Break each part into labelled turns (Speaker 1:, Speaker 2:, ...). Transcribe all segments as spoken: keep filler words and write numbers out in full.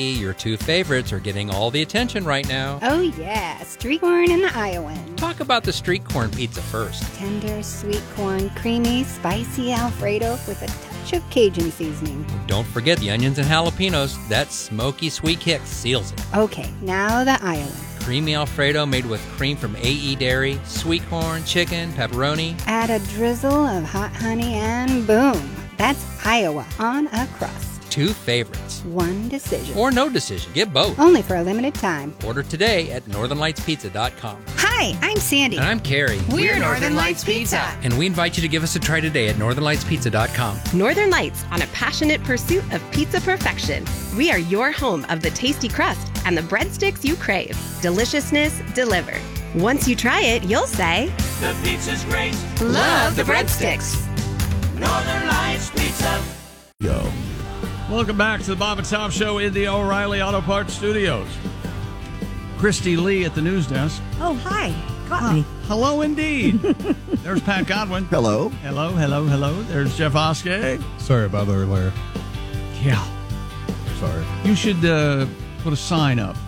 Speaker 1: your two favorites are getting all the attention right now.
Speaker 2: Oh, yeah. Street corn and the Iowan.
Speaker 1: Talk about the street corn pizza first.
Speaker 2: Tender, sweet corn, creamy, spicy Alfredo with a touch of Cajun seasoning.
Speaker 1: Don't forget the onions and jalapenos. That smoky sweet kick seals it.
Speaker 2: Okay, now the Iowan.
Speaker 1: Creamy Alfredo made with cream from A E Dairy, sweet corn, chicken, pepperoni.
Speaker 2: Add a drizzle of hot honey and boom. That's Iowa on a crust.
Speaker 1: Two favorites.
Speaker 2: One decision.
Speaker 1: Or no decision. Get both.
Speaker 2: Only for a limited time.
Speaker 1: Order today at northern lights pizza dot com.
Speaker 2: Hi, I'm Sandy.
Speaker 1: And I'm Carrie.
Speaker 2: We're, We're Northern Lights Pizza.
Speaker 1: And we invite you to give us a try today at northern lights pizza dot com.
Speaker 3: Northern Lights, on a passionate pursuit of pizza perfection. We are your home of the tasty crust and the breadsticks you crave. Deliciousness delivered. Once you try it, you'll say,
Speaker 4: the pizza's great.
Speaker 3: Love the breadsticks.
Speaker 4: Northern Lights Pizza.
Speaker 5: Go. Welcome back to the Bob and Tom Show in the O'Reilly Auto Parts Studios. Christy Lee at the news desk.
Speaker 6: Oh, hi. Got me.
Speaker 5: Hello, indeed. There's Pat Godwin.
Speaker 7: Hello.
Speaker 5: Hello, hello, hello. There's Jeff Oskey.
Speaker 8: Sorry about earlier.
Speaker 5: Yeah.
Speaker 8: Sorry.
Speaker 5: You should uh, put a sign up.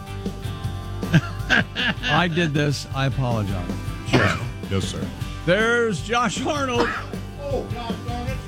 Speaker 5: I did this. I apologize.
Speaker 8: Sure. Yes, sir.
Speaker 5: There's Josh Arnold.
Speaker 7: Oh, God darn it.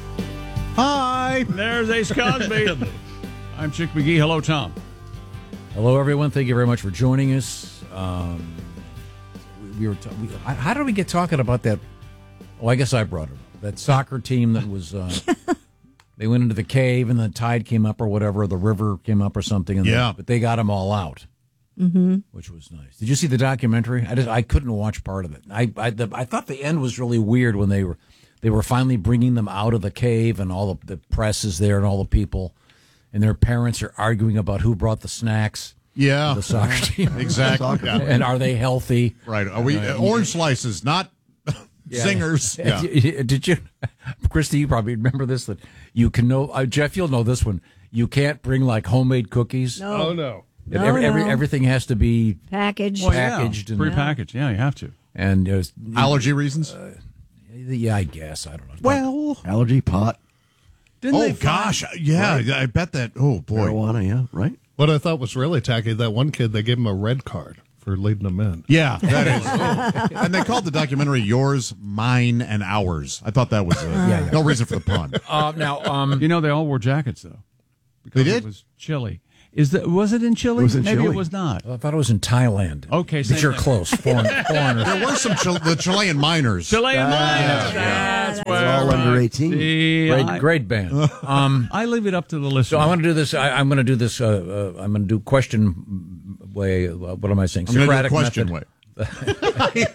Speaker 5: Hi. There's Ace Cosby. I'm Chick McGee. Hello, Tom.
Speaker 9: Hello, everyone. Thank you very much for joining us. Um, we, we were. T- we, how did we get talking about that? Oh, I guess I brought it up. That soccer team that was. Uh, they went into the cave and the tide came up or whatever, or the river came up or something. And
Speaker 8: yeah.
Speaker 9: They, but they got them all out,
Speaker 6: mm-hmm.
Speaker 9: which was nice. Did you see the documentary? I just I couldn't watch part of it. I I, the, I thought the end was really weird when they were. They were finally bringing them out of the cave, and all the, the press is there, and all the people, and their parents are arguing about who brought the snacks.
Speaker 8: Yeah,
Speaker 9: the soccer team,
Speaker 8: exactly. Yeah.
Speaker 9: And are they healthy?
Speaker 8: Right? Are we uh, orange slices, not
Speaker 9: yeah.
Speaker 8: zingers? Yeah.
Speaker 9: Did you, Christy? You probably remember this. That you can know, uh, Jeff. You'll know this one. You can't bring like homemade cookies.
Speaker 6: No.
Speaker 8: Oh no.
Speaker 6: No,
Speaker 9: every,
Speaker 6: no.
Speaker 9: every, everything has to be
Speaker 6: packaged,
Speaker 5: well,
Speaker 9: packaged,
Speaker 5: yeah.
Speaker 9: and
Speaker 5: prepackaged. Yeah, you have to.
Speaker 9: And uh,
Speaker 8: allergy reasons.
Speaker 9: Uh, Yeah, I guess. I don't know.
Speaker 7: Well, allergy, pot.
Speaker 5: Didn't
Speaker 8: oh,
Speaker 5: they
Speaker 8: gosh. Yeah, right. I bet that. Oh, boy.
Speaker 7: Marijuana, yeah, right?
Speaker 10: What I thought was really tacky, that one kid, they gave him a red card for leading them in.
Speaker 8: Yeah, that is. Oh. And they called the documentary Yours, Mine, and Ours. I thought that was uh, yeah, yeah. no reason for the pun.
Speaker 9: Uh, now, um,
Speaker 5: you know, they all wore jackets, though.
Speaker 8: They did?
Speaker 5: It was chilly. Is that was it in Chile?
Speaker 7: It was in
Speaker 5: Maybe
Speaker 7: Chile.
Speaker 5: it was not.
Speaker 9: I thought it was in Thailand.
Speaker 5: Okay,
Speaker 9: but you're
Speaker 5: thing.
Speaker 9: close. Foreign, foreigners.
Speaker 8: There were some Chil- the Chilean miners.
Speaker 5: Chilean miners.
Speaker 8: yeah.
Speaker 5: That's
Speaker 6: Yeah,
Speaker 5: where
Speaker 7: They're all under eighteen.
Speaker 5: See,
Speaker 9: Great,
Speaker 5: I,
Speaker 9: great band. Um,
Speaker 5: I leave it up to the listener.
Speaker 9: so I want to do this. I, I'm going to do this. Uh, uh, I'm going to do question way. Uh, what am I saying?
Speaker 8: I'm going to do
Speaker 9: Socratic
Speaker 8: question
Speaker 9: method.
Speaker 8: way.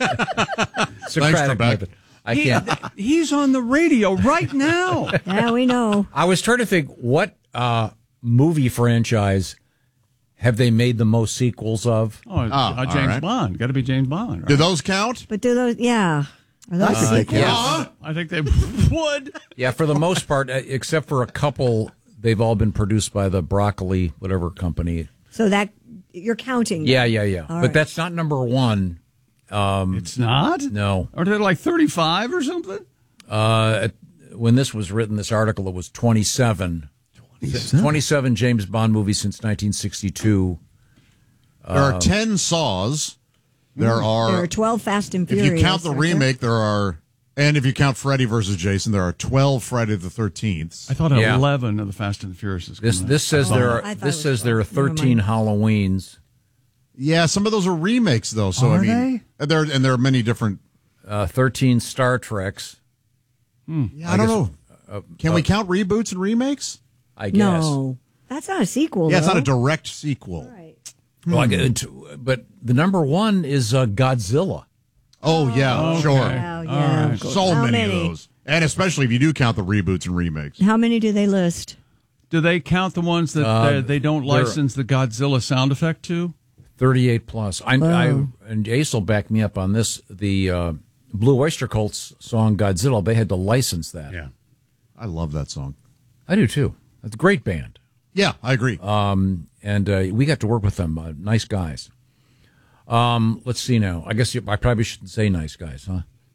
Speaker 9: Socratic
Speaker 8: Trebek.
Speaker 9: method. I
Speaker 5: He-
Speaker 9: can't.
Speaker 5: he's on the radio right now.
Speaker 6: Yeah, we know.
Speaker 9: I was trying to think what uh, movie franchise have they made the most sequels of?
Speaker 5: Oh, uh, James
Speaker 8: right.
Speaker 5: Bond. Got to be James Bond. Right?
Speaker 8: Do those count?
Speaker 6: But do those, yeah. Are those
Speaker 7: I think they
Speaker 6: sequels?
Speaker 7: count.
Speaker 5: I think they would.
Speaker 9: Yeah, for the most part, uh, except for a couple, they've all been produced by the Broccoli whatever company.
Speaker 6: So that, you're counting.
Speaker 9: Yeah, yeah, yeah.
Speaker 6: All
Speaker 9: but
Speaker 6: right.
Speaker 9: that's not number one. Um,
Speaker 5: It's not?
Speaker 9: no.
Speaker 5: Are they like thirty-five or something?
Speaker 9: Uh, when this was written, this article, it was twenty-seven.
Speaker 7: twenty-seven.
Speaker 9: twenty-seven James Bond movies since nineteen sixty-two.
Speaker 8: There are ten Saws. There are.
Speaker 6: There are twelve Fast and
Speaker 8: If
Speaker 6: Furious.
Speaker 8: you count the
Speaker 6: aren't there?
Speaker 8: remake, there are. And if you count Freddy versus Jason, there are twelve Friday the thirteenth.
Speaker 5: I thought
Speaker 9: Yeah.
Speaker 5: eleven of the Fast and the Furious is
Speaker 9: This
Speaker 5: coming
Speaker 9: this says
Speaker 6: Oh,
Speaker 9: there
Speaker 6: I
Speaker 9: are
Speaker 6: thought it
Speaker 9: this
Speaker 6: was
Speaker 9: says there are
Speaker 6: twelve. Never
Speaker 9: thirteen
Speaker 6: mind.
Speaker 9: Halloweens,
Speaker 8: Yeah, some of those are remakes, though. So
Speaker 5: Are
Speaker 8: I mean, there and there are many different.
Speaker 9: uh, thirteen Star Treks.
Speaker 8: Yeah, I, don't know.
Speaker 9: Uh,
Speaker 8: Can we count reboots and remakes?
Speaker 9: I guess.
Speaker 6: No. That's not a sequel,
Speaker 8: Yeah, it's
Speaker 6: though.
Speaker 8: not a direct sequel.
Speaker 6: Right.
Speaker 9: Well, I get- but the number one is uh, Godzilla.
Speaker 8: Oh yeah,
Speaker 5: Okay.
Speaker 8: sure.
Speaker 6: Wow, yeah.
Speaker 5: right.
Speaker 8: So
Speaker 6: How
Speaker 8: many,
Speaker 6: many?
Speaker 8: of those, and especially if you do count the reboots and remakes.
Speaker 6: How many do they list?
Speaker 5: Do they count the ones that
Speaker 9: Uh,
Speaker 5: they, they don't
Speaker 9: they're-
Speaker 5: license the Godzilla sound effect to?
Speaker 9: thirty-eight plus. I,
Speaker 6: Oh.
Speaker 9: I and Ace will back me up on this. The uh, Blue Oyster Cult's song Godzilla, they had to license that.
Speaker 8: Yeah, I love that song.
Speaker 9: I do too. It's a great band.
Speaker 8: Yeah, I agree.
Speaker 9: Um, and uh, we got to work with them. Uh, nice guys. Um, let's see now. I guess you, I probably shouldn't say nice guys, huh?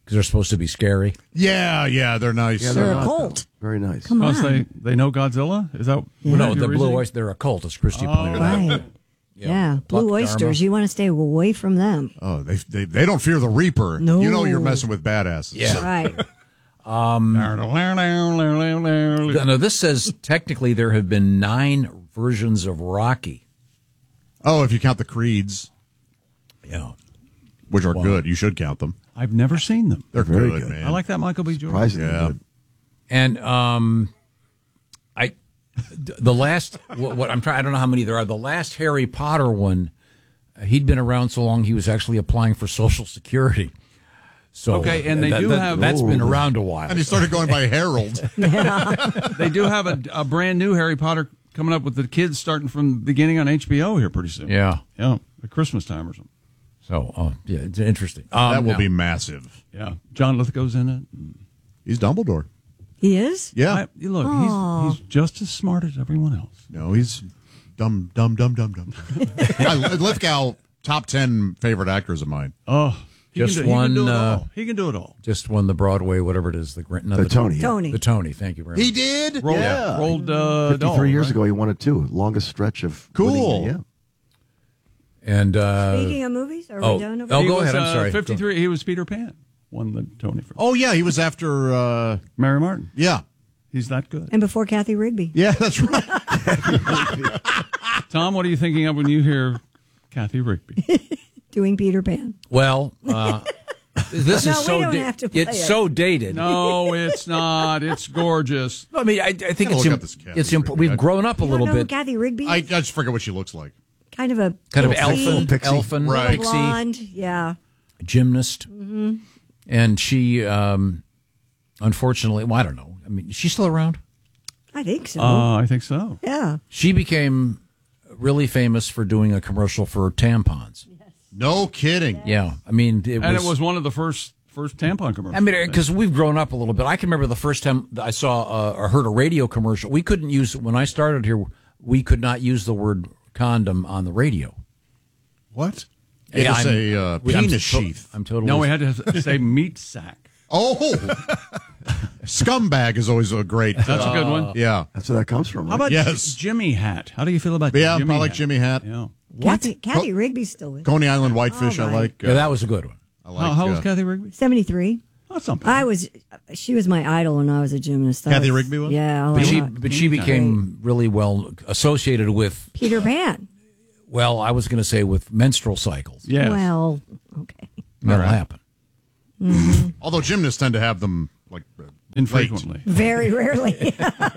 Speaker 9: because they're supposed to be scary.
Speaker 8: Yeah, yeah, they're nice.
Speaker 7: Yeah,
Speaker 6: They're a
Speaker 7: not,
Speaker 6: cult.
Speaker 7: though. Very nice.
Speaker 6: Come
Speaker 5: Because
Speaker 6: on.
Speaker 5: they, they know Godzilla? Is that
Speaker 6: Yeah.
Speaker 5: what
Speaker 9: No,
Speaker 5: your
Speaker 9: the blue
Speaker 5: reasoning?
Speaker 9: oysters, they're a cult, as Christy pointed out.
Speaker 6: Right. Yeah. Blue
Speaker 9: Buck
Speaker 6: oysters.
Speaker 9: Dharma.
Speaker 6: You want to stay away from them.
Speaker 8: Oh, they, they they don't fear the Reaper.
Speaker 6: No.
Speaker 8: You know you're messing with badasses.
Speaker 9: Yeah.
Speaker 6: Right.
Speaker 9: No, this says technically there have been nine versions of Rocky.
Speaker 8: Oh, if you count the creeds,
Speaker 9: Yeah.
Speaker 8: which are
Speaker 9: Wow.
Speaker 8: good, you should count them.
Speaker 5: I've never seen them.
Speaker 8: They're
Speaker 7: Very
Speaker 8: good,
Speaker 7: good.
Speaker 8: man.
Speaker 5: I like that Michael B. Jordan.
Speaker 7: Surprisingly
Speaker 8: Yeah.
Speaker 7: good.
Speaker 9: And um, I, the last what, what I'm trying. I don't know how many there are. The last Harry Potter one, uh, he'd been around so long he was actually applying for Social Security. So
Speaker 5: Okay, and they
Speaker 9: that-
Speaker 5: do
Speaker 9: that-
Speaker 5: have-
Speaker 9: that's been
Speaker 7: Ooh.
Speaker 9: around a while.
Speaker 8: And he started going by Harold.
Speaker 5: They do have a, a brand new Harry Potter coming up with the kids starting from the beginning on H B O here pretty soon.
Speaker 9: Yeah.
Speaker 5: Yeah, at Christmas time or something.
Speaker 9: So uh, yeah, it's interesting. Um,
Speaker 8: that will
Speaker 9: now-
Speaker 8: be massive.
Speaker 5: Yeah. John Lithgow's in it.
Speaker 8: He's Dumbledore.
Speaker 6: He is?
Speaker 8: Yeah.
Speaker 5: I, you look, he's, he's just as smart as everyone else.
Speaker 8: No, he's dumb, dumb, dumb, dumb, dumb. I, Lithgow, top ten favorite actors of mine.
Speaker 5: Oh, he
Speaker 9: Just
Speaker 5: can do,
Speaker 9: one,
Speaker 5: He can do it
Speaker 9: uh,
Speaker 5: all. He can do it all.
Speaker 9: just won the Broadway, whatever it is, the grant. no,
Speaker 7: The Tony.
Speaker 6: Tony.
Speaker 9: The Tony. Thank you very much.
Speaker 8: He did?
Speaker 5: Rolled,
Speaker 7: Yeah.
Speaker 5: rolled uh,
Speaker 7: fifty-three
Speaker 5: doll,
Speaker 7: years
Speaker 5: right?
Speaker 7: ago, he won it too. Longest stretch of
Speaker 8: Cool.
Speaker 7: winning, yeah.
Speaker 9: And uh,
Speaker 6: Speaking of movies, are
Speaker 9: oh,
Speaker 6: we done over
Speaker 9: oh,
Speaker 5: He
Speaker 9: go
Speaker 5: was,
Speaker 9: ahead. I'm
Speaker 5: uh,
Speaker 9: sorry.
Speaker 5: fifty-three. He was Peter Pan. Won the Tony for.
Speaker 8: Oh, yeah, he was after, uh,
Speaker 5: Mary Martin.
Speaker 8: yeah.
Speaker 5: He's that good.
Speaker 6: And before Kathy Rigby.
Speaker 8: Yeah, that's right.
Speaker 5: Tom, what are you thinking of when you hear Kathy Rigby?
Speaker 6: Doing Peter Pan.
Speaker 9: Well, uh, this
Speaker 6: No,
Speaker 9: is
Speaker 6: we
Speaker 9: so
Speaker 6: don't
Speaker 9: da-
Speaker 6: have to play
Speaker 9: it's
Speaker 6: it.
Speaker 9: so dated.
Speaker 5: No, it's not. It's gorgeous.
Speaker 9: I mean, I, I think
Speaker 8: Gotta
Speaker 9: it's
Speaker 8: look
Speaker 9: im-
Speaker 8: up this Kathy
Speaker 9: it's imp-
Speaker 8: Rigby.
Speaker 9: we've
Speaker 8: I-
Speaker 9: grown up a
Speaker 6: You
Speaker 9: little
Speaker 6: don't know who
Speaker 9: bit.
Speaker 6: Kathy Rigby is?
Speaker 8: I, I just forget what she looks like.
Speaker 6: kind of a
Speaker 9: Kind of
Speaker 6: little
Speaker 9: elfin,
Speaker 6: pixie,
Speaker 9: elfin,
Speaker 8: Right.
Speaker 9: pixie
Speaker 6: blonde. Yeah.
Speaker 9: gymnast,
Speaker 6: Mm-hmm.
Speaker 9: and she, um, unfortunately, well, I don't know. I mean, is she still around?
Speaker 6: I think so.
Speaker 5: Uh, I think so.
Speaker 6: yeah.
Speaker 9: She became really famous for doing a commercial for tampons.
Speaker 8: No kidding.
Speaker 9: Yeah, I mean, it
Speaker 5: And
Speaker 9: was,
Speaker 5: it was one of the first first tampon commercials.
Speaker 9: I mean, because we've grown up a little bit. I can remember the first time I saw uh, or heard a radio commercial. We couldn't use when I started here. We could not use the word condom on the radio.
Speaker 8: What?
Speaker 9: Yeah,
Speaker 8: It is
Speaker 9: I'm-
Speaker 8: a uh,
Speaker 9: I'm
Speaker 8: penis
Speaker 9: to-
Speaker 8: sheath.
Speaker 9: I'm totally.
Speaker 5: no, we had to say meat sack.
Speaker 8: Oh, scumbag is always a great.
Speaker 5: That's
Speaker 8: uh,
Speaker 5: a good one.
Speaker 8: Yeah.
Speaker 7: That's where that comes from.
Speaker 5: How
Speaker 7: Right?
Speaker 5: about
Speaker 8: Yes.
Speaker 5: Jimmy Hat? How do you feel about
Speaker 8: Yeah,
Speaker 5: Jimmy
Speaker 8: I like
Speaker 5: Hat?
Speaker 8: Jimmy Hat.
Speaker 5: Yeah.
Speaker 6: Kathy, Kathy Rigby's still with.
Speaker 8: Coney Island Whitefish,
Speaker 6: Oh,
Speaker 8: I
Speaker 6: my.
Speaker 8: like. Uh,
Speaker 9: Yeah, that was a good one.
Speaker 8: I like.
Speaker 5: How, how
Speaker 8: uh,
Speaker 5: old is Kathy Rigby?
Speaker 6: seventy-three.
Speaker 5: Oh, that's not bad.
Speaker 6: I was, she was my idol when I was a gymnast. I
Speaker 8: Kathy
Speaker 6: was-
Speaker 8: Rigby was?
Speaker 6: Yeah. oh,
Speaker 9: But
Speaker 6: I
Speaker 9: she,
Speaker 6: thought-
Speaker 9: but she became really well associated with.
Speaker 6: Peter Pan.
Speaker 9: Well, I was going to say with menstrual cycles.
Speaker 5: Yes.
Speaker 6: Well, okay.
Speaker 9: That'll happen.
Speaker 8: Although gymnasts tend to have them like uh,
Speaker 5: Infrequently.
Speaker 6: Very rarely.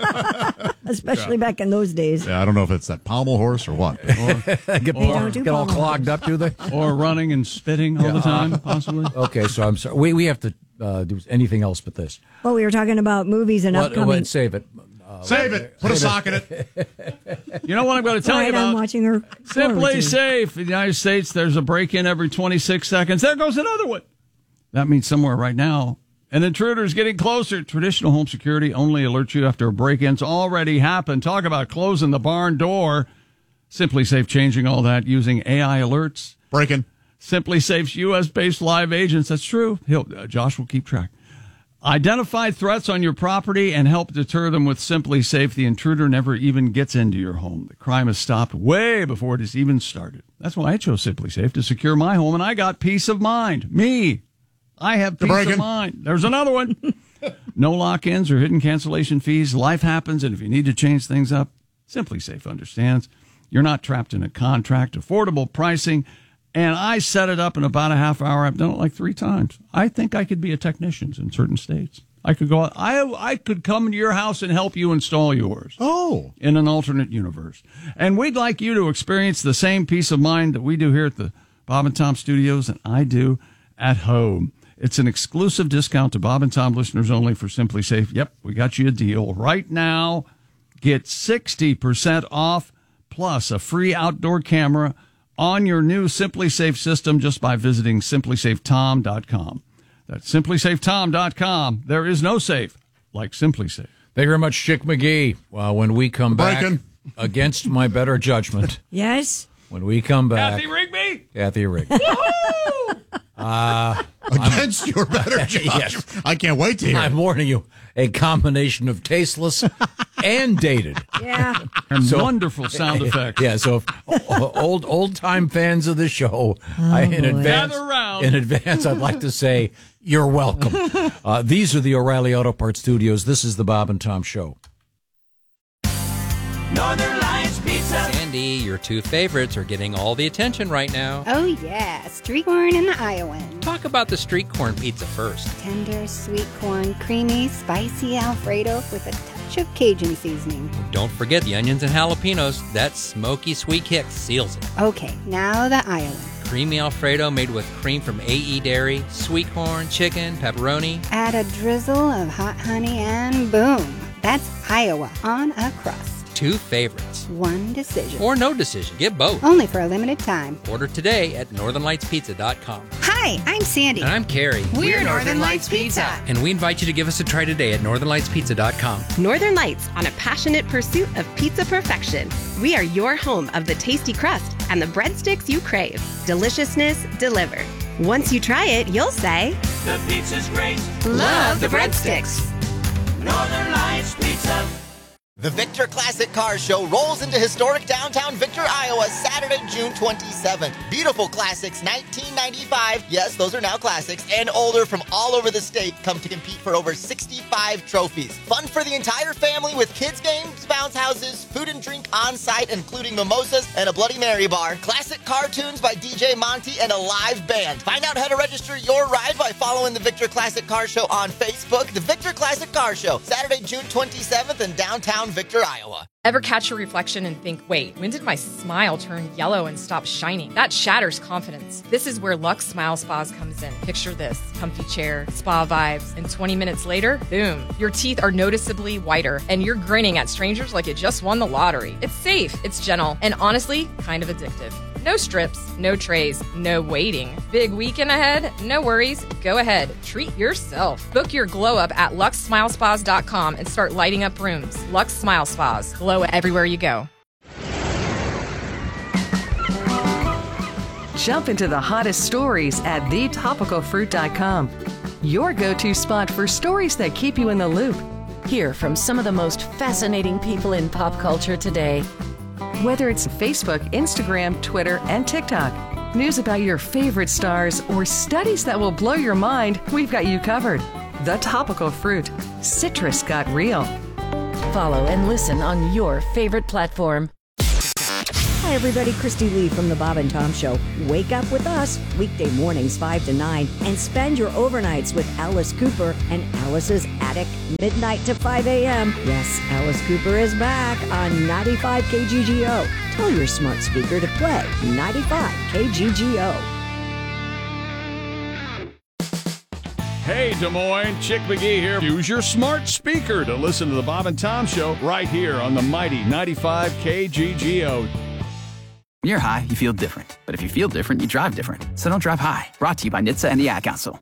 Speaker 6: Especially back in those days.
Speaker 8: late. Yeah, I don't know if it's that pommel horse or what.
Speaker 9: get
Speaker 6: They don't do
Speaker 9: get all
Speaker 6: pommel
Speaker 9: clogged up, do they?
Speaker 5: Or running and spitting all the time, possibly.
Speaker 9: Okay, so I'm sorry. We we have to uh, do anything else but this.
Speaker 6: Well, we were talking about movies and
Speaker 9: What,
Speaker 6: upcoming.
Speaker 9: what, save it.
Speaker 8: Save it. Put a sock in it.
Speaker 5: You know what I'm going to tell
Speaker 6: Right,
Speaker 5: you
Speaker 6: I'm
Speaker 5: about?
Speaker 6: watching her.
Speaker 5: Simply
Speaker 6: forward to.
Speaker 5: Safe. In the United States, there's a break-in every twenty-six seconds. There goes another one. That means somewhere right now, an intruder is getting closer. Traditional home security only alerts you after a break-in's already happened. Talk about closing the barn door. Simply Safe changing all that using A I alerts.
Speaker 8: Breaking.
Speaker 5: Simply Safe's U S-based live agents. That's true. He'll, uh, Josh will keep track. Identify threats on your property and help deter them with Simply Safe. The intruder never even gets into your home. The crime is stopped way before it has even started. That's why I chose Simply Safe to secure my home, and I got peace of mind. Me. I have peace
Speaker 8: breaking.
Speaker 5: of mind. There's another one. No lock-ins or hidden cancellation fees. Life happens, and if you need to change things up, Simply Safe understands. You're not trapped in a contract. Affordable pricing. And I set it up in about a half hour. I've done it like three times. I think I could be a technician in certain states. I could go out. I, I could come to your house and help you install yours.
Speaker 8: Oh.
Speaker 5: In an alternate universe. And we'd like you to experience the same peace of mind that we do here at the Bob and Tom Studios and I do at home. It's an exclusive discount to Bob and Tom listeners only for Simply Safe. Yep, we got you a deal right now. Get sixty percent off plus a free outdoor camera on your new Simply Safe system just by visiting simply safe tom dot com. That's simply safe tom dot com. There is no safe like Simply Safe.
Speaker 9: Thank you very much, Chick McGee. Well, when we come back,
Speaker 8: Breaking.
Speaker 9: against my better judgment,
Speaker 6: Yes.
Speaker 9: when we come back,
Speaker 5: Kathy Rigby!
Speaker 9: Kathy Rigby. uh,
Speaker 8: Against your better judgment.
Speaker 9: Yes.
Speaker 8: I can't wait to hear.
Speaker 9: I'm warning you, a combination of tasteless and dated.
Speaker 6: Yeah.
Speaker 5: And so, wonderful sound effects.
Speaker 9: Yeah, so if, old old time fans of the show,
Speaker 6: Oh,
Speaker 9: I, in
Speaker 6: boy.
Speaker 9: advance,
Speaker 5: Gather round.
Speaker 9: in advance, I'd like to say you're welcome. Uh, these are the O'Reilly Auto Parts Studios. This is the Bob and Tom Show.
Speaker 4: Northern Lights Pizza.
Speaker 1: Sandy, your two favorites are getting all the attention right now.
Speaker 2: Oh, yeah, street corn and the Iowan.
Speaker 1: Talk about the street corn pizza first.
Speaker 2: Tender, sweet corn, creamy, spicy Alfredo with a touch of Cajun seasoning.
Speaker 1: Don't forget the onions and jalapenos. That smoky sweet kick seals it.
Speaker 2: Okay, now the Iowan.
Speaker 1: Creamy Alfredo made with cream from A E Dairy, sweet corn, chicken, pepperoni.
Speaker 2: Add a drizzle of hot honey and boom. That's Iowa on a crust.
Speaker 1: Two favorites.
Speaker 2: One decision.
Speaker 1: Or no decision. Get both.
Speaker 2: Only for a limited time.
Speaker 1: Order today at northern lights pizza dot com.
Speaker 2: Hi, I'm Sandy.
Speaker 1: And I'm Carrie.
Speaker 2: We're Northern Lights Pizza.
Speaker 1: And we invite you to give us a try today at northern lights pizza dot com.
Speaker 3: Northern Lights, on a passionate pursuit of pizza perfection. We are your home of the tasty crust and the breadsticks you crave. Deliciousness delivered. Once you try it, you'll say,
Speaker 4: The pizza's great.
Speaker 3: love the breadsticks.
Speaker 4: Northern Lights Pizza.
Speaker 11: The Victor Classic Car Show rolls into historic downtown Victor, Iowa, Saturday, June twenty-seventh. Beautiful classics, nineteen ninety-five, yes, those are now classics, and older from all over the state come to compete for over sixty-five trophies. Fun for the entire family with kids games, bounce houses, food and drink on site, including mimosas and a Bloody Mary bar, classic cartoons by D J Monty, and a live band. Find out how to register your ride by following the Victor Classic Car Show on Facebook. The Victor Classic Car Show, Saturday, June twenty-seventh in downtown Victor, Iowa.
Speaker 12: Ever catch your reflection and think, wait, when did my smile turn yellow and stop shining? That shatters confidence. This is where Lux Smile Spas comes in. Picture this, comfy chair, spa vibes, and twenty minutes later, boom, your teeth are noticeably whiter and you're grinning at strangers like you just won the lottery. It's safe, it's gentle, and honestly, kind of addictive. No strips, no trays, no waiting. Big weekend ahead? No worries. Go ahead. Treat yourself. Book your glow up at lux smile spas dot com and start lighting up rooms. Lux Smile Spas. Glow everywhere you go.
Speaker 13: Jump into the hottest stories at the topical fruit dot com. Your go-to spot for stories that keep you in the loop.
Speaker 14: Hear from some of the most fascinating people in pop culture today.
Speaker 13: Whether it's Facebook, Instagram, Twitter, and TikTok, news about your favorite stars, or studies that will blow your mind, we've got you covered. The Topical Fruit. Citrus got real.
Speaker 14: Follow and listen on your favorite platform.
Speaker 6: Hi, everybody. Christy Lee from The Bob and Tom Show. Wake up with us weekday mornings five to nine and spend your overnights with Alice Cooper and Alice's Attic, midnight to five a.m. Yes, Alice Cooper is back on ninety-five K G G O. Tell your smart speaker to play ninety-five K G G O.
Speaker 5: Hey, Des Moines, Chick McGee here. Use your smart speaker to listen to the Bob and Tom Show right here on the mighty ninety-five K G G O.
Speaker 15: When you're high, you feel different. But if you feel different, you drive different. So don't drive high. Brought to you by N H T S A and the Ad Council.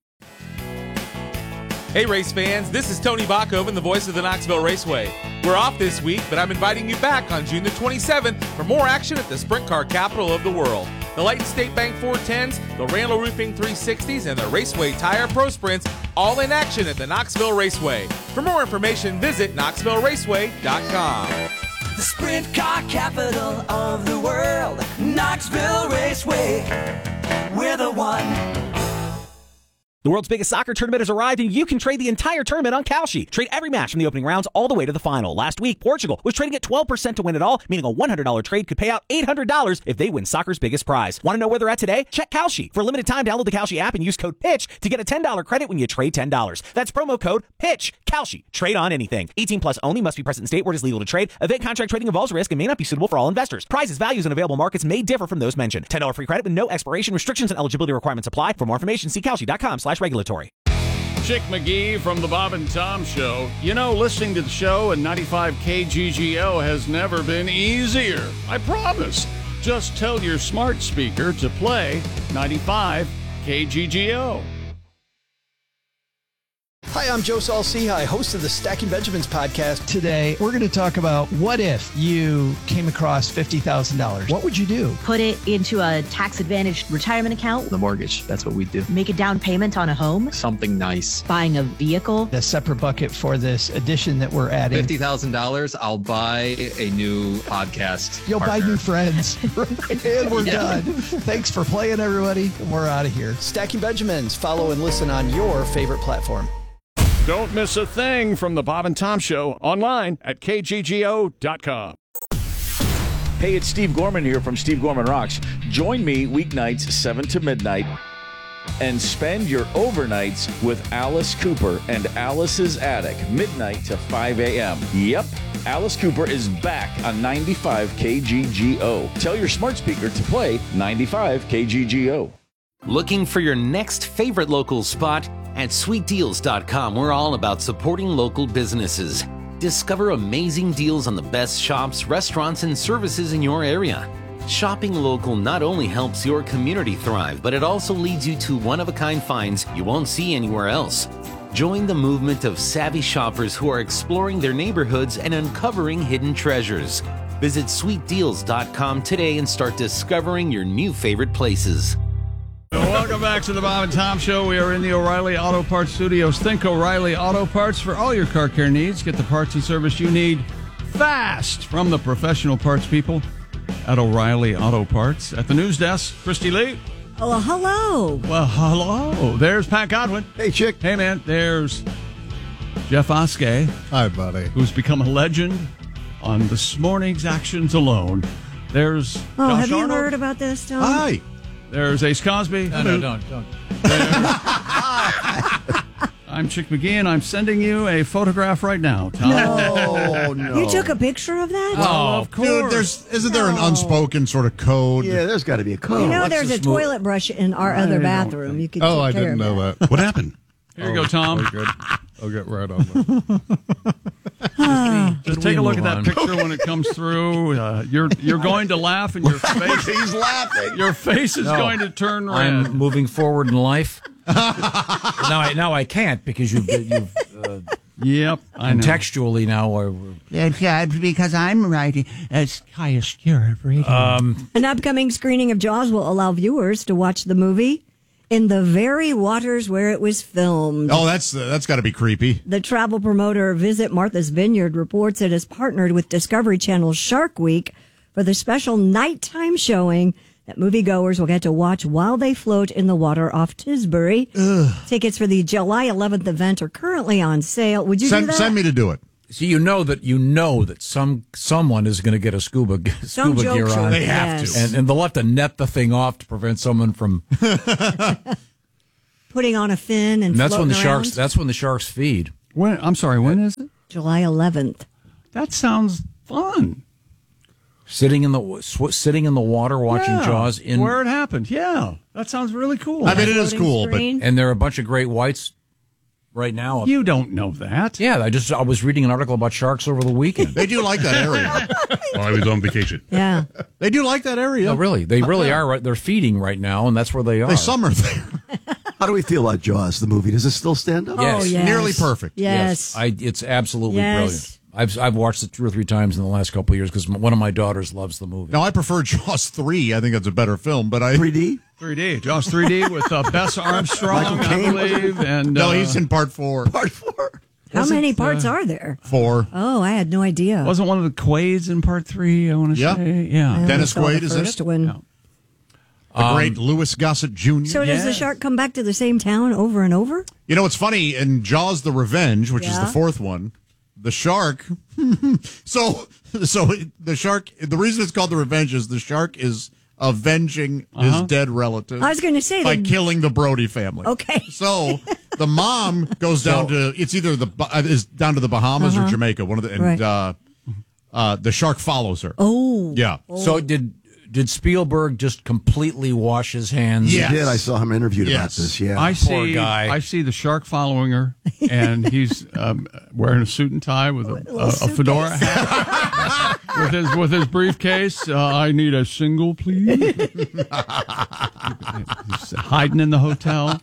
Speaker 16: Hey, race fans. This is Tony Bachhoven, the voice of the Knoxville Raceway. We're off this week, but I'm inviting you back on June the twenty-seventh for more action at the sprint car capital of the world. The Lighton State Bank four tens, the Randall Roofing three sixties, and the Raceway Tire Pro Sprints all in action at the Knoxville Raceway. For more information, visit knoxville raceway dot com.
Speaker 4: The sprint car capital of the world, Knoxville Raceway. We're the one.
Speaker 17: The world's biggest soccer tournament has arrived, and you can trade the entire tournament on Kalshi. Trade every match from the opening rounds all the way to the final. Last week, Portugal was trading at twelve percent to win it all, meaning a one hundred dollars trade could pay out eight hundred dollars if they win soccer's biggest prize. Want to know where they're at today? Check Kalshi. For a limited time, download the Kalshi app and use code PITCH to get a ten dollars credit when you trade ten dollars. That's promo code PITCH. Kalshi. Trade on anything. eighteen plus only. Must be present in state where it is legal to trade. Event contract trading involves risk and may not be suitable for all investors. Prizes, values, and available markets may differ from those mentioned. ten dollars free credit with no expiration. Restrictions and eligibility requirements apply. For more information, see kalshi dot com slash regulatory.
Speaker 5: Chick McGee from the Bob and Tom Show. You know, listening to the show at ninety-five K G G O has never been easier. I promise. Just tell your smart speaker to play ninety-five K G G O.
Speaker 18: Hi, I'm Joe Saul-Sehy, host of the Stacking Benjamins podcast.
Speaker 19: Today, we're going to talk about what if you came across fifty thousand dollars? What would you do?
Speaker 20: Put it into a tax-advantaged retirement account.
Speaker 19: The mortgage, that's what we do.
Speaker 20: Make a down payment on a home.
Speaker 19: Something nice.
Speaker 20: Buying a vehicle.
Speaker 19: A separate bucket for this addition that we're adding.
Speaker 21: fifty thousand dollars, I'll buy a new podcast
Speaker 19: You'll
Speaker 21: partner.
Speaker 19: buy new friends. And we're
Speaker 21: Yeah.
Speaker 19: done. Thanks for playing, everybody. We're out of here.
Speaker 18: Stacking Benjamins. Follow and listen on your favorite platform.
Speaker 5: Don't miss a thing from the Bob and Tom Show online at K G G O dot com.
Speaker 22: Hey, it's Steve Gorman here from Steve Gorman Rocks. Join me weeknights seven to midnight and spend your overnights with Alice Cooper and Alice's Attic, midnight to five a.m. Yep, Alice Cooper is back on ninety-five K G G O. Tell your smart speaker to play ninety-five K G G O.
Speaker 23: Looking for your next favorite local spot? At sweet deals dot com, we're all about supporting local businesses. Discover amazing deals on the best shops, restaurants, and services in your area. Shopping local not only helps your community thrive, but it also leads you to one-of-a-kind finds you won't see anywhere else. Join the movement of savvy shoppers who are exploring their neighborhoods and uncovering hidden treasures. Visit sweet deals dot com today and start discovering your new favorite places.
Speaker 5: Welcome back to the Bob and Tom Show. We are in the O'Reilly Auto Parts Studios. Think O'Reilly Auto Parts for all your car care needs. Get the parts and service you need fast from the professional parts people at O'Reilly Auto Parts. At the news desk, Christy Lee.
Speaker 6: Oh, hello.
Speaker 5: Well, hello. There's Pat Godwin.
Speaker 7: Hey, chick.
Speaker 5: Hey, man. There's Jeff Oskey.
Speaker 10: Hi, buddy.
Speaker 5: Who's become a legend on this morning's actions alone. There's
Speaker 6: Oh,
Speaker 5: Josh
Speaker 6: have you
Speaker 5: Arnold.
Speaker 6: heard about this, Tom?
Speaker 5: Hi. There's Ace Cosby.
Speaker 9: No, no, don't, don't.
Speaker 5: I'm Chick McGee, and I'm sending you a photograph right now, Tom.
Speaker 7: No, no.
Speaker 6: You took a picture of that?
Speaker 5: Oh, of course.
Speaker 8: Dude, there's isn't there an unspoken sort of code?
Speaker 7: Yeah, there's got to be a code.
Speaker 6: You know,
Speaker 8: What's
Speaker 6: there's
Speaker 8: the
Speaker 6: a
Speaker 8: smooth-
Speaker 6: toilet brush in our other bathroom. You could
Speaker 10: Oh,
Speaker 6: take
Speaker 10: I
Speaker 6: care
Speaker 10: didn't
Speaker 6: of
Speaker 10: know
Speaker 6: that.
Speaker 10: that.
Speaker 8: What happened?
Speaker 5: Here you go, Tom.
Speaker 10: Oh, good. I'll get right on that.
Speaker 5: Just take a look at that picture when it comes through. Uh, you're you're going to laugh, and your face
Speaker 7: He's laughing.
Speaker 5: your face is
Speaker 9: No.
Speaker 5: going to turn red.
Speaker 9: I'm moving forward in life. now I now I can't because you've you've uh,
Speaker 5: Yep, I know.
Speaker 9: contextually now we're,
Speaker 24: Yeah, because I'm writing as highest tier of radio.
Speaker 9: um
Speaker 6: An upcoming screening of Jaws will allow viewers to watch the movie in the very waters where it was filmed.
Speaker 8: Oh, that's uh, that's got to be creepy.
Speaker 6: The travel promoter Visit Martha's Vineyard reports it has partnered with Discovery Channel's Shark Week for the special nighttime showing that moviegoers will get to watch while they float in the water off Tisbury. Tickets for the July eleventh event are currently on sale. Would you do
Speaker 8: Send,
Speaker 6: that?
Speaker 8: send me to do it.
Speaker 9: so you know that you know that some someone is going to get a scuba
Speaker 6: Some
Speaker 9: scuba
Speaker 6: joke
Speaker 9: gear
Speaker 6: show,
Speaker 9: on.
Speaker 8: They have
Speaker 6: yes.
Speaker 8: to.
Speaker 9: and and they'll have to net the thing off to prevent someone from.
Speaker 6: Putting on a fin and,
Speaker 9: And that's when the
Speaker 6: floating
Speaker 9: sharks.
Speaker 6: around.
Speaker 9: That's when the sharks feed.
Speaker 5: When, I'm sorry, when is it?
Speaker 6: July eleventh.
Speaker 5: That sounds fun.
Speaker 9: Sitting in the sw- sitting in the water watching
Speaker 5: Yeah,
Speaker 9: Jaws in
Speaker 5: where it happened. Yeah, that sounds really cool.
Speaker 8: I mean, it is
Speaker 6: Floating
Speaker 8: cool, but
Speaker 6: screen.
Speaker 9: and there are a bunch of great whites right now.
Speaker 5: You don't know that.
Speaker 9: Yeah, I just I was reading an article about sharks over the weekend.
Speaker 8: they do like that area.
Speaker 25: While I was on vacation.
Speaker 6: Yeah.
Speaker 8: They do like that area.
Speaker 9: No, really, they really are. Right, they're feeding right now, and that's where they are.
Speaker 8: They summer there.
Speaker 7: How do we feel about Jaws, the movie? Does it still stand up?
Speaker 9: Yes.
Speaker 6: Oh, yes.
Speaker 8: Nearly perfect.
Speaker 6: Yes.
Speaker 9: I, it's absolutely
Speaker 6: Yes.
Speaker 9: brilliant. I've I've watched it two or three times in the last couple of years because one of my daughters loves the movie.
Speaker 8: Now, I prefer Jaws three. I think that's a better film, but I...
Speaker 7: three D?
Speaker 5: three D. Jaws three D with uh, Bess Armstrong,
Speaker 7: Michael
Speaker 5: I
Speaker 7: Caine,
Speaker 5: believe. And,
Speaker 8: No,
Speaker 5: uh,
Speaker 8: he's in part four.
Speaker 7: Part four?
Speaker 6: How
Speaker 5: Was
Speaker 6: many
Speaker 5: it,
Speaker 6: parts
Speaker 5: uh,
Speaker 6: are there?
Speaker 8: Four.
Speaker 6: Oh, I had no idea.
Speaker 5: Wasn't one of the Quaids in part three, I want to
Speaker 8: Yeah.
Speaker 5: say? Yeah.
Speaker 6: I only
Speaker 8: Dennis
Speaker 6: saw
Speaker 8: Quaid
Speaker 6: the
Speaker 8: is in
Speaker 6: first
Speaker 8: it?
Speaker 6: one.
Speaker 5: Yeah.
Speaker 8: The
Speaker 9: Um,
Speaker 8: great Louis Gossett Junior
Speaker 6: So does the
Speaker 5: Yes.
Speaker 6: shark come back to the same town over and over?
Speaker 8: You know, it's funny, in Jaws the Revenge, which is
Speaker 6: Yeah.
Speaker 8: the fourth one, the shark... so, so the shark... The reason it's called the Revenge is the shark is avenging
Speaker 5: Uh-huh.
Speaker 8: his dead relative.
Speaker 6: I was going to say
Speaker 8: by
Speaker 6: that-
Speaker 8: killing the Brody family.
Speaker 6: Okay.
Speaker 8: So the mom goes down to it's either the uh, is down to the Bahamas
Speaker 6: Uh-huh.
Speaker 8: or Jamaica. One of the and
Speaker 6: Right.
Speaker 8: uh, uh, the shark follows her.
Speaker 6: Oh.
Speaker 8: Yeah.
Speaker 9: So did did Spielberg just completely wash his hands?
Speaker 8: Yes.
Speaker 7: He did. I saw him interviewed about
Speaker 8: Yes.
Speaker 7: this. Yeah.
Speaker 5: I
Speaker 9: Poor
Speaker 5: see.
Speaker 9: guy.
Speaker 5: I see the shark following her, and he's um, wearing a suit and tie with a, a, a fedora hat, with his with his briefcase. Uh, I need a single, please. He's hiding in the hotel.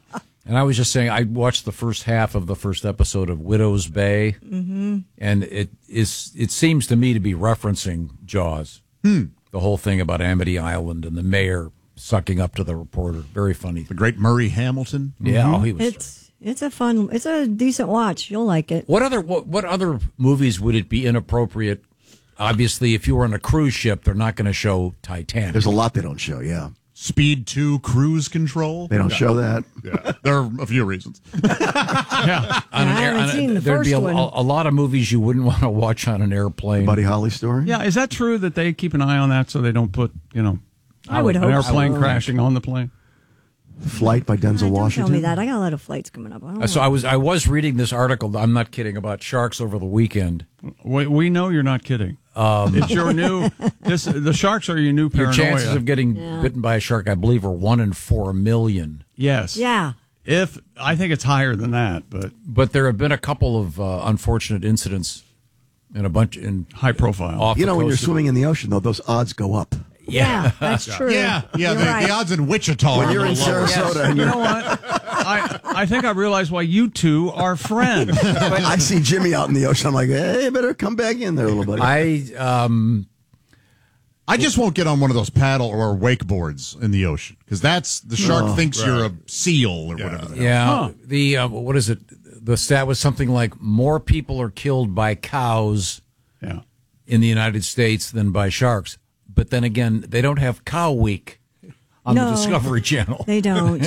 Speaker 9: And I was just saying, I watched the first half of the first episode of Widow's Bay,
Speaker 6: Mm-hmm.
Speaker 9: and it is it seems to me to be referencing Jaws.
Speaker 8: Hmm.
Speaker 9: The whole thing about Amity Island and the mayor sucking up to the reporter. Very funny.
Speaker 8: The great Murray Hamilton.
Speaker 9: Yeah,
Speaker 8: Mhm.
Speaker 9: oh, he was.
Speaker 6: It's it's a fun, it's a decent watch. You'll like it.
Speaker 9: What other what, what other movies would it be inappropriate? Obviously, if you were on a cruise ship, they're not going to show Titanic.
Speaker 7: There's a lot they don't show, yeah.
Speaker 8: Speed two Cruise Control.
Speaker 7: They don't
Speaker 8: Yeah.
Speaker 7: show that.
Speaker 8: Yeah. There are a few reasons.
Speaker 9: yeah.
Speaker 6: I haven't seen the
Speaker 9: there'd
Speaker 6: first
Speaker 9: be a,
Speaker 6: one.
Speaker 9: a, a lot of movies you wouldn't want to watch on an airplane.
Speaker 7: Buddy Holly story?
Speaker 5: Yeah, is that true that they keep an eye on that so they don't put, you know,
Speaker 6: I would
Speaker 5: an
Speaker 6: hope
Speaker 5: airplane
Speaker 6: so.
Speaker 5: crashing on the plane?
Speaker 7: Flight by Denzel
Speaker 6: Don't
Speaker 7: Washington.
Speaker 6: tell me that. I got a lot of flights coming up. I don't
Speaker 9: Uh, So
Speaker 6: know.
Speaker 9: I was I was reading this article. I'm not kidding about sharks over the weekend.
Speaker 5: We, we know you're not kidding.
Speaker 9: Um,
Speaker 5: it's your new. This, the sharks are your new
Speaker 9: Your
Speaker 5: paranoia.
Speaker 9: chances of getting
Speaker 6: Yeah.
Speaker 9: bitten by a shark, I believe, are one in four million.
Speaker 5: Yes.
Speaker 6: Yeah.
Speaker 5: If I think it's higher than that, but
Speaker 9: But there have been a couple of uh, unfortunate incidents in a bunch in
Speaker 5: high profile.
Speaker 9: Off
Speaker 7: You
Speaker 9: the
Speaker 7: know, when you're
Speaker 9: coast of-
Speaker 7: swimming in the ocean, though, those odds go up.
Speaker 6: Yeah, that's true.
Speaker 8: Yeah, yeah.
Speaker 6: You're
Speaker 8: The,
Speaker 6: right.
Speaker 8: the odds in Wichita
Speaker 7: When
Speaker 8: are a
Speaker 7: you're in
Speaker 8: little lower.
Speaker 7: Sarasota and
Speaker 5: you
Speaker 7: you're
Speaker 5: know what? I I think I realize why you two are friends.
Speaker 7: I see Jimmy out in the ocean. I'm like, hey, you better come back in there, little buddy.
Speaker 9: I um
Speaker 8: I just won't get on one of those paddle or wakeboards in the ocean because that's the shark
Speaker 7: Oh,
Speaker 8: thinks you're a
Speaker 10: right.
Speaker 8: seal or whatever. the hell.
Speaker 9: yeah
Speaker 5: Huh.
Speaker 9: the uh, what is it? The stat was something like more people are killed by cows
Speaker 5: Yeah.
Speaker 9: in the United States than by sharks. But then again, they don't have Cow Week on
Speaker 6: No.
Speaker 9: the Discovery Channel.
Speaker 6: They don't.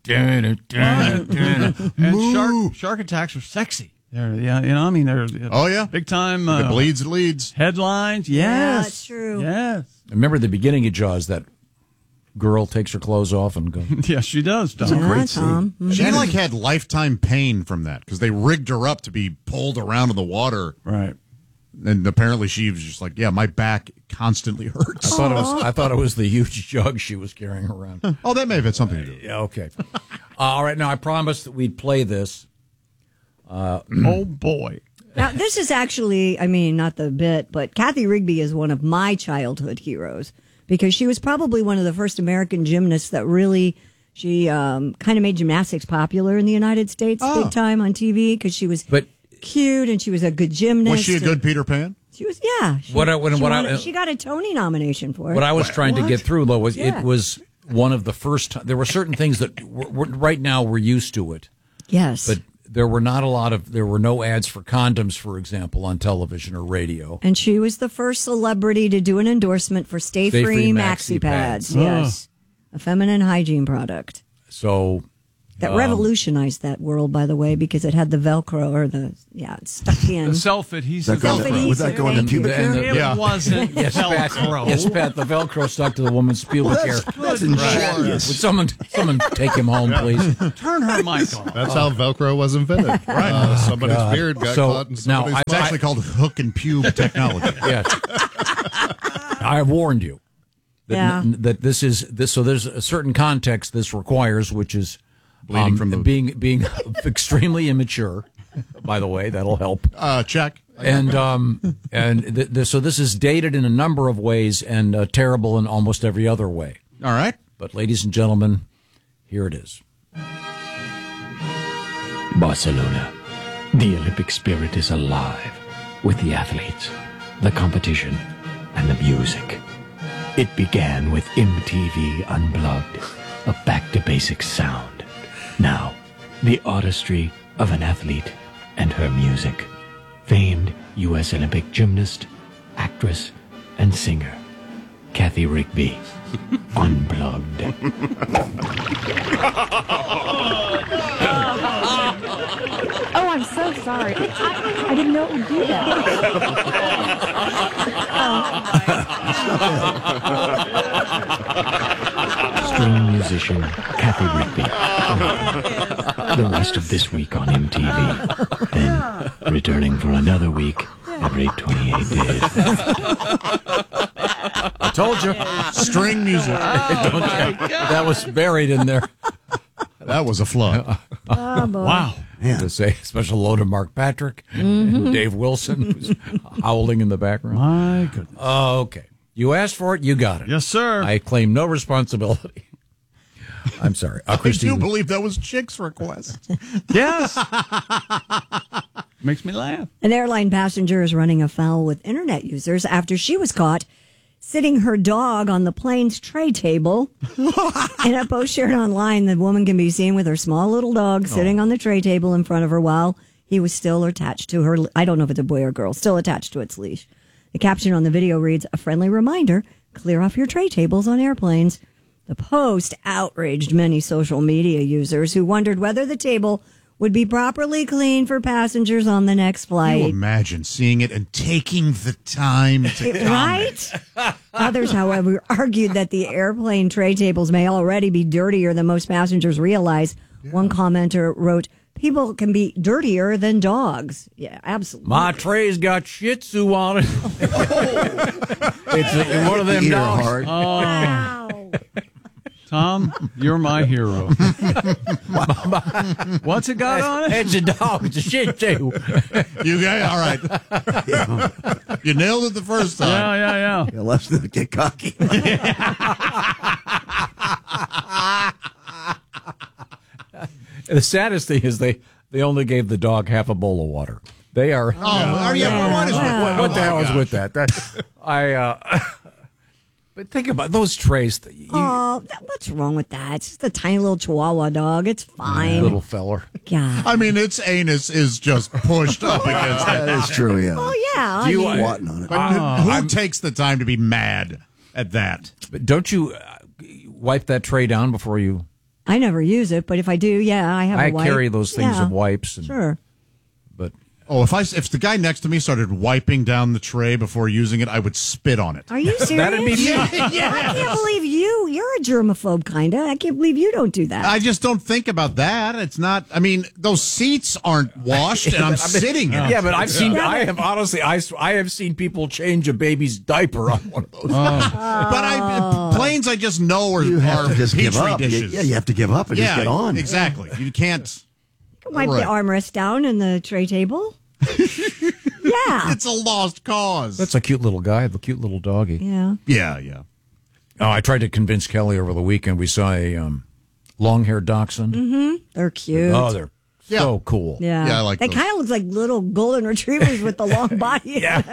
Speaker 5: And shark shark attacks are sexy. They're, yeah, you know, I mean, they're
Speaker 8: Oh, yeah.
Speaker 5: big time
Speaker 8: If
Speaker 5: uh,
Speaker 8: it bleeds, it leads.
Speaker 5: headlines. Yes,
Speaker 6: Yeah, it's true.
Speaker 5: Yes,
Speaker 9: Remember the beginning of Jaws, that girl takes her clothes off and goes.
Speaker 5: yes, she does. Tom.
Speaker 7: It's a
Speaker 6: Yeah,
Speaker 7: great scene.
Speaker 6: Tom. Mhm.
Speaker 8: She like had lifetime pain from that because they rigged her up to be pulled around in the water,
Speaker 5: Right.
Speaker 8: and apparently she was just like, "Yeah, my back constantly
Speaker 9: I
Speaker 8: hurts."
Speaker 9: thought it was. I thought it was the huge jug she was carrying around.
Speaker 8: Oh, that may have had something to do. with it.
Speaker 9: Yeah. Okay. Uh, all right. Now I promised that we'd play this.
Speaker 5: Oh boy.
Speaker 6: Now, this is actually, I mean, not the bit, but Kathy Rigby is one of my childhood heroes because she was probably one of the first American gymnasts that really, she um, kind of made gymnastics popular in the United States
Speaker 8: Oh.
Speaker 6: big time on T V because she was
Speaker 9: But
Speaker 6: cute and she was a good gymnast.
Speaker 8: Was she a
Speaker 6: and
Speaker 8: good Peter Pan?
Speaker 6: She was, yeah. She,
Speaker 9: What I- what-
Speaker 6: she,
Speaker 9: what I-
Speaker 6: wanted- she got a Tony nomination for it.
Speaker 9: what I was trying to
Speaker 6: What?
Speaker 9: get through, though, was
Speaker 6: Yeah.
Speaker 9: it was one of the first. There were certain things that we're, we're, right now we're used to it,
Speaker 6: Yes.
Speaker 9: but there were not a lot of. There were no ads for condoms, for example, on television or radio.
Speaker 6: And she was the first celebrity to do an endorsement for Stay,
Speaker 9: Stay
Speaker 6: Free,
Speaker 9: Free
Speaker 6: Maxi
Speaker 9: Maxi
Speaker 6: Pads.
Speaker 9: Pads.
Speaker 6: Yes. A feminine hygiene product.
Speaker 9: So
Speaker 6: That
Speaker 9: um,
Speaker 6: revolutionized that world, by the way, because it had the Velcro or the, yeah, it's stuck in.
Speaker 5: The self-adhesive.
Speaker 7: That go-
Speaker 5: Velcro.
Speaker 7: would that go into
Speaker 6: Thank
Speaker 7: pubic
Speaker 6: you.
Speaker 7: hair?
Speaker 9: And the-
Speaker 5: It
Speaker 9: Yeah.
Speaker 5: wasn't
Speaker 9: Yes, Pat.
Speaker 5: Velcro.
Speaker 9: Yes, Pat. The Velcro stuck to the woman's pubic hair.
Speaker 7: That's, that's
Speaker 9: Would
Speaker 7: ingenious.
Speaker 9: someone, someone take him home, please?
Speaker 5: Turn her mic on.
Speaker 10: That's how Velcro was invented. Right. Uh, somebody's
Speaker 9: God.
Speaker 10: beard got
Speaker 9: So,
Speaker 10: caught in
Speaker 9: now,
Speaker 10: somebody's
Speaker 9: I-
Speaker 8: It's actually called hook and pube technology.
Speaker 9: Yes. I warned you that,
Speaker 6: Yeah.
Speaker 9: that this is this. So there's a certain context this requires, which is
Speaker 8: Bleeding
Speaker 9: um,
Speaker 8: from the-
Speaker 9: being being extremely immature. By the way, that'll help.
Speaker 8: Uh, check.
Speaker 9: And um and th- th- so this is dated in a number of ways and uh, terrible in almost every other way.
Speaker 8: All right.
Speaker 9: But ladies and gentlemen, here it is.
Speaker 1: Barcelona. The Olympic spirit is alive with the athletes, the competition, and the music. It began with M T V Unplugged, a back-to-basics sound. Now, the artistry of an athlete and her music. Famed U S Olympic gymnast, actress, and singer, Kathy Rigby. Unplugged.
Speaker 2: Oh, I'm so sorry. I, I didn't know it would do that.
Speaker 1: String musician Kathy Rigby. The rest of this week on M T V. Then returning for another week every twenty-eight days.
Speaker 9: I told you.
Speaker 8: String music.
Speaker 9: That was buried in there.
Speaker 8: That was a flood.
Speaker 6: Oh, boy.
Speaker 9: Wow.
Speaker 7: Yeah.
Speaker 9: To say a special hello to Mark Patrick
Speaker 6: Mhm.
Speaker 9: and Dave Wilson, who's howling in the background.
Speaker 5: My goodness.
Speaker 9: Okay. You asked for it, you got it.
Speaker 5: Yes, sir.
Speaker 9: I claim no responsibility. I'm sorry. Uh,
Speaker 8: I
Speaker 9: Christy,
Speaker 8: do believe that was Chick's request.
Speaker 5: Yes. Makes me laugh.
Speaker 6: An airline passenger is running afoul with internet users after she was caught sitting her dog on the plane's tray table. In a post shared online, the woman can be seen with her small little dog sitting on the tray table in front of her while he was still attached to her. I don't know if it's a boy or girl, still attached to its leash. The caption on the video reads, "A friendly reminder, clear off your tray tables on airplanes." The post outraged many social media users who wondered whether the table would be properly cleaned for passengers on the next
Speaker 8: Can you
Speaker 6: flight.
Speaker 8: imagine seeing it and taking the time to comment?
Speaker 6: Right? Others, however, argued that the airplane tray tables may already be dirtier than most passengers realize. One commenter wrote, "People can be dirtier than dogs." Yeah, absolutely.
Speaker 9: my tray's got Shih Tzu on it. It's a, one of them
Speaker 7: Ear
Speaker 9: dogs.
Speaker 7: hard.
Speaker 6: Wow.
Speaker 5: Tom, you're my hero. What's it got on it?
Speaker 9: It's a dog. It's a Shih Tzu.
Speaker 8: You guys, all right. You nailed it the first time.
Speaker 5: Yeah, yeah, yeah.
Speaker 7: Yeah, let's not get cocky.
Speaker 9: The saddest thing is they, they only gave the dog half a bowl of water. They are.
Speaker 8: Oh, oh yeah. What, is,
Speaker 6: Wow.
Speaker 9: What, what the
Speaker 8: oh,
Speaker 9: hell is
Speaker 8: gosh.
Speaker 9: with that? That I. Uh, but think about those trays. You,
Speaker 6: Oh, that- what's wrong with that? It's just a tiny little Chihuahua dog. It's fine.
Speaker 9: little feller.
Speaker 6: God.
Speaker 8: I mean, its anus is just pushed up against
Speaker 7: That
Speaker 8: that.
Speaker 7: is true, yeah.
Speaker 6: Oh, yeah. I
Speaker 9: Do you,
Speaker 6: mean,
Speaker 9: uh,
Speaker 7: Wanting on it.
Speaker 8: But who takes the time to be mad at that?
Speaker 9: But don't you uh, wipe that tray down before you?
Speaker 6: I never use it, but if I do, yeah, I have a
Speaker 9: I
Speaker 6: wipe.
Speaker 9: carry those things
Speaker 6: Yeah,
Speaker 9: of wipes. And,
Speaker 6: Sure.
Speaker 9: But
Speaker 8: Oh, if I if the guy next to me started wiping down the tray before using it, I would spit on it.
Speaker 6: Are you serious?
Speaker 9: That'd be me.
Speaker 6: I can't believe you. You're a germaphobe, kind of. I can't believe you don't do that.
Speaker 8: I just don't think about that. It's not. I mean, those seats aren't washed, and I'm sitting in it.
Speaker 9: yeah, but I've seen.
Speaker 6: Yeah.
Speaker 9: I have honestly. I, I have seen people change a baby's diaper on one of those.
Speaker 8: But I planes, I just know are,
Speaker 7: You have
Speaker 8: are
Speaker 7: to just give
Speaker 8: petri
Speaker 7: up. You-
Speaker 8: dishes.
Speaker 7: yeah, you have to give up and
Speaker 8: yeah,
Speaker 7: just get on.
Speaker 8: Exactly. You can't.
Speaker 6: Wipe
Speaker 8: Right.
Speaker 6: the armrest down in the tray table. Yeah.
Speaker 8: It's a lost cause.
Speaker 9: That's a cute little guy, the cute little doggy.
Speaker 6: Yeah.
Speaker 8: yeah, yeah.
Speaker 9: Oh, I tried to convince Kelly over the weekend. We saw a um, long-haired dachshund.
Speaker 6: Mm-hmm. They're cute.
Speaker 9: Oh, they're so cool.
Speaker 6: Yeah.
Speaker 8: Yeah, I like
Speaker 6: They
Speaker 8: those.
Speaker 6: kind of look like little golden retrievers with the long body.
Speaker 9: Yeah.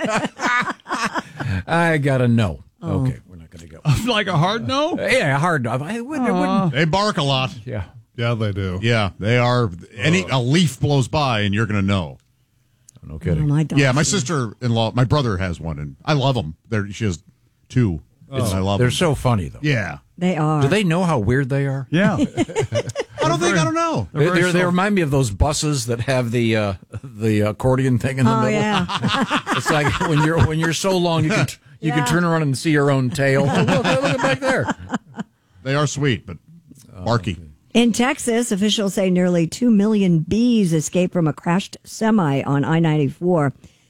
Speaker 9: I gotta know.
Speaker 6: Oh.
Speaker 9: Okay, we're not gonna go.
Speaker 5: Like a hard no?
Speaker 9: Yeah, hard. I, I wouldn't, I wouldn't-
Speaker 8: They bark a lot.
Speaker 9: Yeah.
Speaker 10: Yeah, they do.
Speaker 8: Yeah, they are. Any a leaf blows by, and you're going to know.
Speaker 9: No
Speaker 6: Oh,
Speaker 9: kidding.
Speaker 6: my dog.
Speaker 8: Yeah, my sister-in-law, my brother has one, and I love them. They're, she has two, and I love
Speaker 9: They're
Speaker 8: them.
Speaker 9: so funny, though.
Speaker 8: Yeah.
Speaker 6: They are.
Speaker 9: Do they know how weird they are?
Speaker 5: Yeah.
Speaker 8: I don't think, I don't know.
Speaker 9: They,
Speaker 5: very
Speaker 9: they're- they
Speaker 5: soft.
Speaker 9: remind me of those buses that have the uh, the accordion thing in the
Speaker 6: Oh,
Speaker 9: middle.
Speaker 6: yeah.
Speaker 9: It's like when you're when you're so long, you can you
Speaker 6: Yeah.
Speaker 9: can turn around and see your own tail. look, look at back there.
Speaker 8: They are sweet, but barky.
Speaker 6: In Texas, officials say nearly two million bees escaped from a crashed semi on I ninety-four.